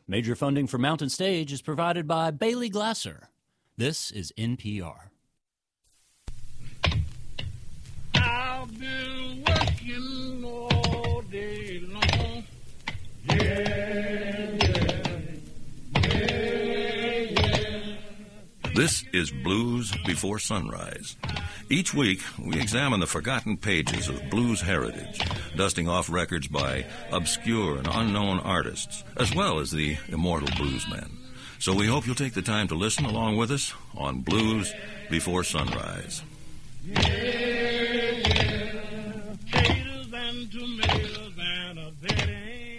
Major funding for Mountain Stage is provided by Bailey Glasser. This is NPR. I've been working all day long. This is Blues Before Sunrise. Each week, we examine the forgotten pages of blues heritage, dusting off records by obscure and unknown artists, as well as the immortal bluesmen. So we hope you'll take the time to listen along with us on Blues Before Sunrise. Potatoes and tomatoes.